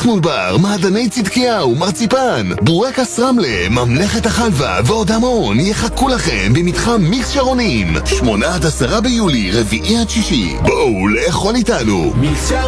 חנול בר, מעדני צדקיהו, מרציפן, בורקס רמלה, ממלכת החלבה ועוד המון יחכו לכם במתחם מיקס שרונים. 8 עד 10 ביולי, 4 עד 6. בואו לאכול איתנו.